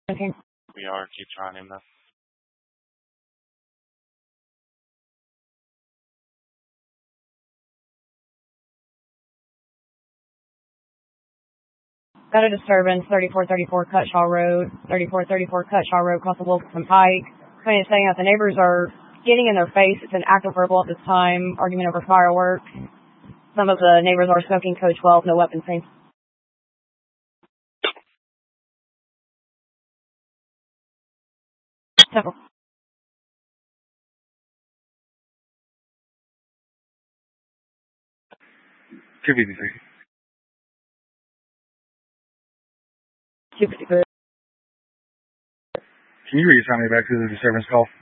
Okay. We are. Keep trying him, though. Got a disturbance, 3434 Cutshaw Road, 3434 Cutshaw Road, across the Wilkinson Pike. Somebody is saying that the neighbors are getting in their face. It's an active verbal at this time, argument over fireworks. Some of the neighbors are smoking code 12, no weapons seen. Several. 253. 253. Can you reassign me back to the disturbance call?